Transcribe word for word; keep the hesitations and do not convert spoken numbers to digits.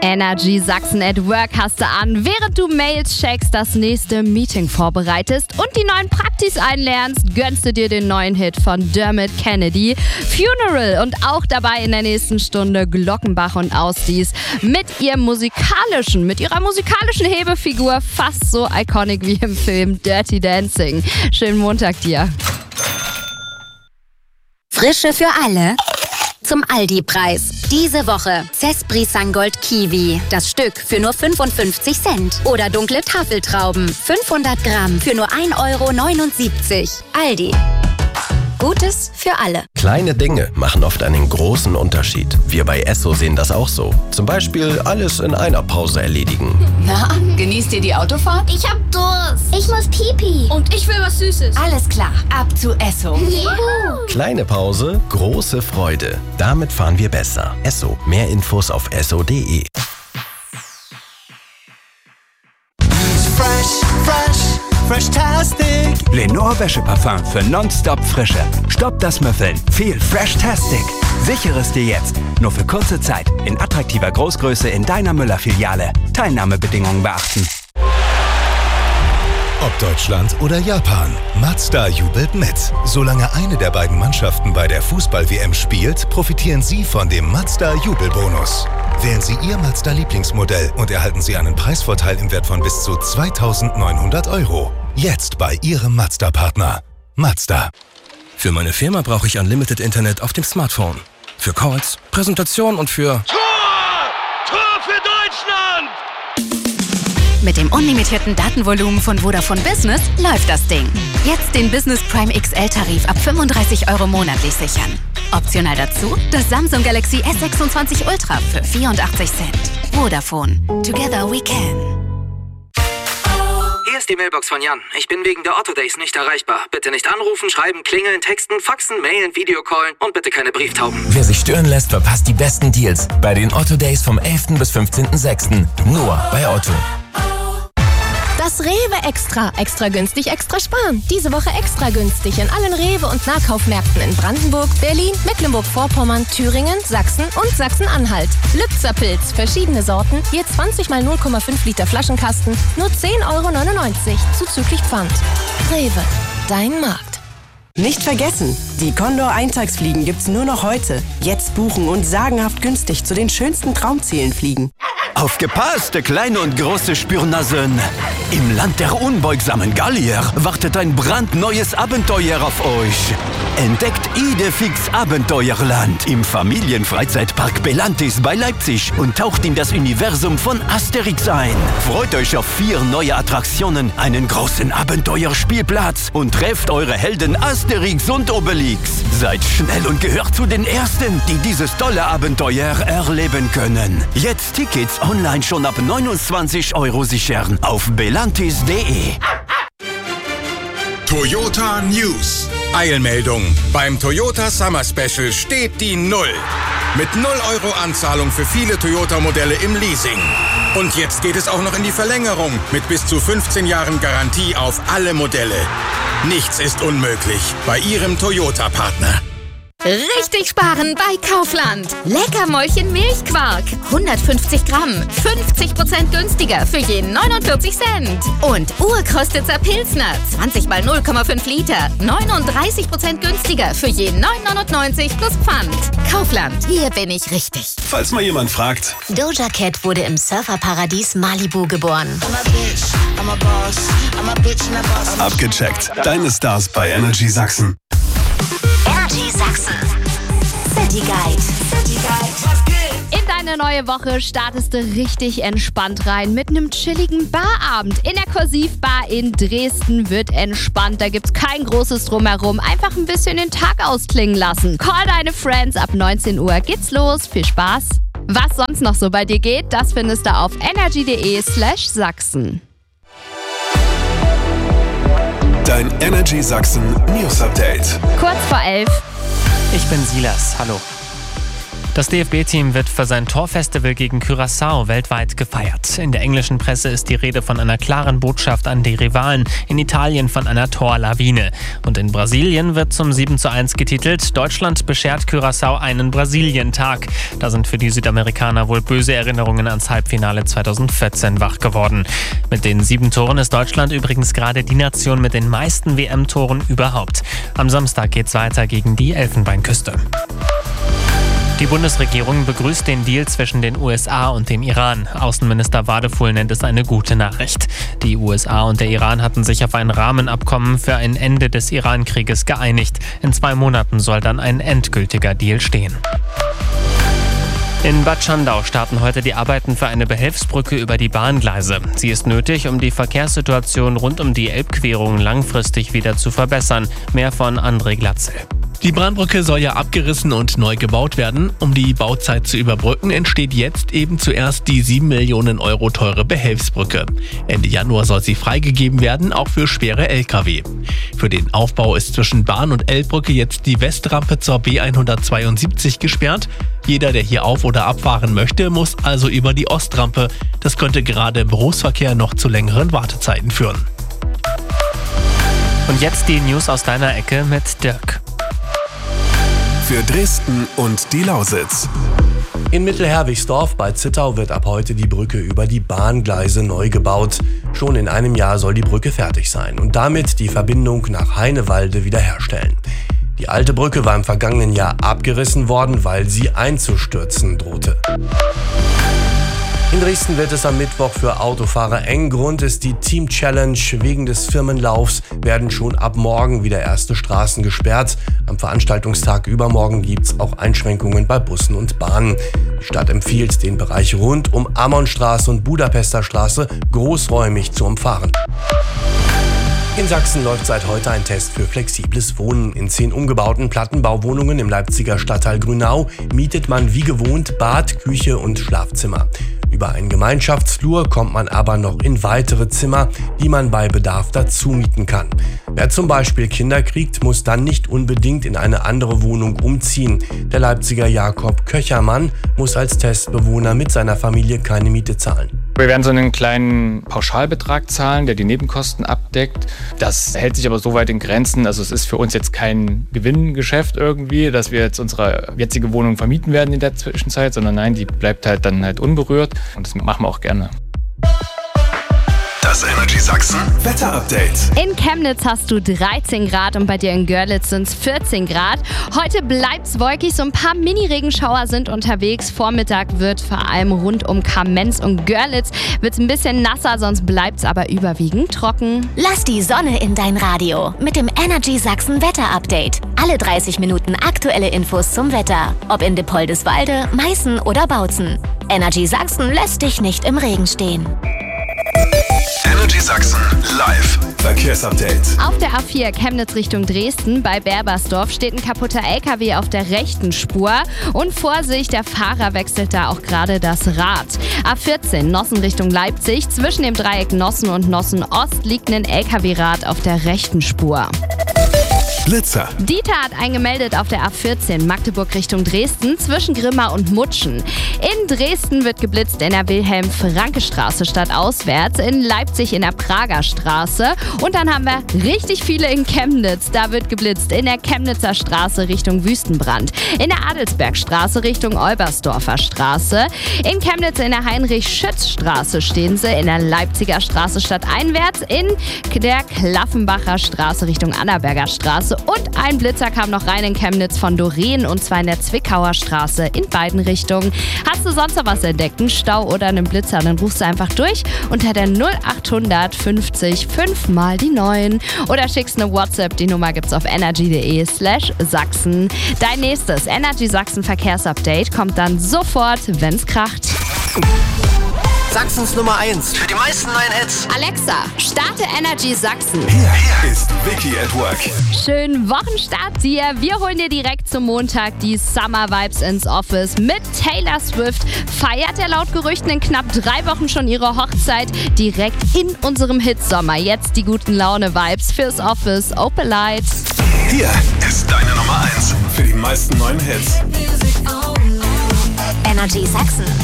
Energy Sachsen at Work hast du an, während du Mails checkst, das nächste Meeting vorbereitest und die neuen Praktis einlernst, gönnst du dir den neuen Hit von Dermot Kennedy, Funeral, und auch dabei in der nächsten Stunde Glockenbach und Ausdies mit ihrem musikalischen, mit ihrer musikalischen Hebefigur, fast so iconic wie im Film Dirty Dancing. Schönen Montag dir. Frische für alle. Zum Aldi-Preis. Diese Woche Cespri Sangold Kiwi. Das Stück für nur fünfundfünfzig Cent. Oder dunkle Tafeltrauben. fünfhundert Gramm für nur ein Euro neunundsiebzig. Aldi. Gutes für alle. Kleine Dinge machen oft einen großen Unterschied. Wir bei Esso sehen das auch so. Zum Beispiel alles in einer Pause erledigen. Na, genießt ihr die Autofahrt? Ich hab Durst. Ich muss Pipi. Und ich will was Süßes. Alles klar, ab zu Esso. Juhu. Kleine Pause, große Freude. Damit fahren wir besser. Esso. Mehr Infos auf esso punkt de. Fresh, fresh, fresh-tastic. Lenore Wäscheparfum für nonstop Frische. Stopp das Müffeln. Viel Fresh-tastic. Sichere es dir jetzt. Nur für kurze Zeit. In attraktiver Großgröße in deiner Müller-Filiale. Teilnahmebedingungen beachten. Ob Deutschland oder Japan, Mazda jubelt mit. Solange eine der beiden Mannschaften bei der Fußball-W M spielt, profitieren Sie von dem Mazda-Jubelbonus. Wählen Sie Ihr Mazda-Lieblingsmodell und erhalten Sie einen Preisvorteil im Wert von bis zu zweitausendneunhundert Euro. Jetzt bei Ihrem Mazda-Partner. Mazda. Für meine Firma brauche ich Unlimited Internet auf dem Smartphone. Für Calls, Präsentation und für... Tor! Tor für Deutschland! Mit dem unlimitierten Datenvolumen von Vodafone Business läuft das Ding. Jetzt den Business Prime X L-Tarif ab fünfunddreißig Euro monatlich sichern. Optional dazu das Samsung Galaxy S sechsundzwanzig Ultra für vierundachtzig Cent. Vodafone. Together we can. Hier ist die Mailbox von Jan. Ich bin wegen der Otto Days nicht erreichbar. Bitte nicht anrufen, schreiben, klingeln, texten, faxen, mailen, Videocallen und bitte keine Brieftauben. Wer sich stören lässt, verpasst die besten Deals bei den Otto Days vom elften bis fünfzehnten sechsten Nur bei Otto. Das Rewe Extra. Extra günstig, extra sparen. Diese Woche extra günstig in allen Rewe- und Nahkaufmärkten in Brandenburg, Berlin, Mecklenburg-Vorpommern, Thüringen, Sachsen und Sachsen-Anhalt. Lübzer Pilz, verschiedene Sorten, je zwanzig mal null Komma fünf Liter Flaschenkasten, nur zehn Euro neunundneunzig, zuzüglich Pfand. Rewe, dein Markt. Nicht vergessen, die Condor-Eintagsfliegen gibt's nur noch heute. Jetzt buchen und sagenhaft günstig zu den schönsten Traumzielen fliegen. Aufgepasst, kleine und große Spürnasen! Im Land der unbeugsamen Gallier wartet ein brandneues Abenteuer auf euch. Entdeckt Idefix Abenteuerland im Familienfreizeitpark Belantis bei Leipzig und taucht in das Universum von Asterix ein. Freut euch auf vier neue Attraktionen, einen großen Abenteuerspielplatz und trefft eure Helden Asterix und Obelix. Seid schnell und gehört zu den Ersten, die dieses tolle Abenteuer erleben können. Jetzt Tickets online schon ab neunundzwanzig Euro sichern auf belantis punkt de. Toyota News. Eilmeldung. Beim Toyota Summer Special steht die Null. Mit null Euro Anzahlung für viele Toyota-Modelle im Leasing. Und jetzt geht es auch noch in die Verlängerung mit bis zu fünfzehn Jahren Garantie auf alle Modelle. Nichts ist unmöglich bei Ihrem Toyota-Partner. Richtig sparen bei Kaufland. Leckermäulchen Milchquark. hundertfünfzig Gramm. fünfzig Prozent günstiger für jeden neunundvierzig Cent. Und Urkostitzer Pilsner. zwanzig mal null Komma fünf Liter. neununddreißig Prozent günstiger für jeden neun neunundneunzig plus Pfand. Kaufland. Hier bin ich richtig. Falls mal jemand fragt. Doja Cat wurde im Surferparadies Malibu geboren. Abgecheckt. Deine Stars bei Energy Sachsen. Energy Sachsen. City Guide. City Guide. In deine neue Woche startest du richtig entspannt rein mit einem chilligen Barabend. In der Kursiv-Bar in Dresden wird entspannt. Da gibt's kein großes Drumherum. Einfach ein bisschen den Tag ausklingen lassen. Call deine Friends. Ab neunzehn Uhr geht's los. Viel Spaß. Was sonst noch so bei dir geht, das findest du auf energy punkt de slash Sachsen. Dein Energy Sachsen News Update. Kurz vor elf. Ich bin Silas, hallo. Das D F B-Team wird für sein Torfestival gegen Curaçao weltweit gefeiert. In der englischen Presse ist die Rede von einer klaren Botschaft an die Rivalen, in Italien von einer Torlawine. Und in Brasilien wird zum sieben zu eins getitelt: Deutschland beschert Curaçao einen Brasilientag. Da sind für die Südamerikaner wohl böse Erinnerungen ans Halbfinale zweitausendvierzehn wach geworden. Mit den sieben Toren ist Deutschland übrigens gerade die Nation mit den meisten W M-Toren überhaupt. Am Samstag geht's weiter gegen die Elfenbeinküste. Die Bundesregierung begrüßt den Deal zwischen den U S A und dem Iran. Außenminister Wadefuhl nennt es eine gute Nachricht. Die U S A und der Iran hatten sich auf ein Rahmenabkommen für ein Ende des Iran-Krieges geeinigt. In zwei Monaten soll dann ein endgültiger Deal stehen. In Bad Schandau starten heute die Arbeiten für eine Behelfsbrücke über die Bahngleise. Sie ist nötig, um die Verkehrssituation rund um die Elbquerung langfristig wieder zu verbessern. Mehr von André Glatzel. Die Bahnbrücke soll ja abgerissen und neu gebaut werden. Um die Bauzeit zu überbrücken, entsteht jetzt eben zuerst die sieben Millionen Euro teure Behelfsbrücke. Ende Januar soll sie freigegeben werden, auch für schwere L K W. Für den Aufbau ist zwischen Bahn- und Elbbrücke jetzt die Westrampe zur B hundertzweiundsiebzig gesperrt. Jeder, der hier auf- oder abfahren möchte, muss also über die Ostrampe. Das könnte gerade im Berufsverkehr noch zu längeren Wartezeiten führen. Und jetzt die News aus deiner Ecke mit Dirk. Für Dresden und die Lausitz. In Mittelherwigsdorf bei Zittau wird ab heute die Brücke über die Bahngleise neu gebaut. Schon in einem Jahr soll die Brücke fertig sein und damit die Verbindung nach Heinewalde wiederherstellen. Die alte Brücke war im vergangenen Jahr abgerissen worden, weil sie einzustürzen drohte. In Dresden wird es am Mittwoch für Autofahrer eng. Grund ist die Team Challenge. Wegen des Firmenlaufs werden schon ab morgen wieder erste Straßen gesperrt. Am Veranstaltungstag übermorgen gibt es auch Einschränkungen bei Bussen und Bahnen. Die Stadt empfiehlt, den Bereich rund um Ammonstraße und Budapester Straße großräumig zu umfahren. In Sachsen läuft seit heute ein Test für flexibles Wohnen. In zehn umgebauten Plattenbauwohnungen im Leipziger Stadtteil Grünau mietet man wie gewohnt Bad, Küche und Schlafzimmer. Über einen Gemeinschaftsflur kommt man aber noch in weitere Zimmer, die man bei Bedarf dazu mieten kann. Wer zum Beispiel Kinder kriegt, muss dann nicht unbedingt in eine andere Wohnung umziehen. Der Leipziger Jakob Köchermann muss als Testbewohner mit seiner Familie keine Miete zahlen. Wir werden so einen kleinen Pauschalbetrag zahlen, der die Nebenkosten abdeckt. Das hält sich aber so weit in Grenzen. Also es ist für uns jetzt kein Gewinngeschäft irgendwie, dass wir jetzt unsere jetzige Wohnung vermieten werden in der Zwischenzeit, sondern nein, die bleibt halt dann halt unberührt und das machen wir auch gerne. Das Energy Sachsen Wetter-Update. In Chemnitz hast du dreizehn Grad und bei dir in Görlitz sind es vierzehn Grad. Heute bleibt's wolkig, so ein paar Mini-Regenschauer sind unterwegs. Vormittag wird vor allem rund um Kamenz und Görlitz wird's ein bisschen nasser, sonst bleibt's aber überwiegend trocken. Lass die Sonne in dein Radio mit dem Energy Sachsen Wetter-Update. Alle dreißig Minuten aktuelle Infos zum Wetter. Ob in Dippoldiswalde, Meißen oder Bautzen. Energy Sachsen lässt dich nicht im Regen stehen. Energy Sachsen live Verkehrsupdate. Auf der A vier Chemnitz Richtung Dresden bei Berbersdorf steht ein kaputter L K W auf der rechten Spur. Und Vorsicht, der Fahrer wechselt da auch gerade das Rad. A vierzehn Nossen Richtung Leipzig. Zwischen dem Dreieck Nossen und Nossen Ost liegt ein L K W-Rad auf der rechten Spur. Blitzer. Dieter hat eingemeldet auf der A vierzehn Magdeburg Richtung Dresden zwischen Grimma und Mutschen. In Dresden wird geblitzt in der Wilhelm-Franke-Straße stadtauswärts, in Leipzig in der Prager Straße und dann haben wir richtig viele in Chemnitz. Da wird geblitzt in der Chemnitzer Straße Richtung Wüstenbrand, in der Adelsbergstraße Richtung Olbersdorfer Straße, in Chemnitz in der Heinrich-Schütz-Straße stehen sie, in der Leipziger Straße stadteinwärts, in der Klaffenbacher Straße Richtung Annaberger Straße. Und ein Blitzer kam noch rein in Chemnitz von Doreen und zwar in der Zwickauer Straße in beiden Richtungen. Hast du sonst noch was entdeckt, einen Stau oder einen Blitzer, dann rufst du einfach durch unter der null achthundert fünfzig fünf mal die neun oder schickst eine WhatsApp, die Nummer gibt's auf energy.de slash Sachsen. Dein nächstes Energy Sachsen Verkehrsupdate kommt dann sofort, wenn's kracht. Sachsens Nummer eins für die meisten neuen Hits. Alexa, starte Energy Sachsen. Hier, hier ist Vicky at Work. Schönen Wochenstart dir. Wir holen dir direkt zum Montag die Summer Vibes ins Office. Mit Taylor Swift feiert er laut Gerüchten in knapp drei Wochen schon ihre Hochzeit direkt in unserem Hitsommer. Jetzt die guten Laune-Vibes fürs Office. Open Lights. Hier ist deine Nummer eins für die meisten neuen Hits. Energy Sachsen.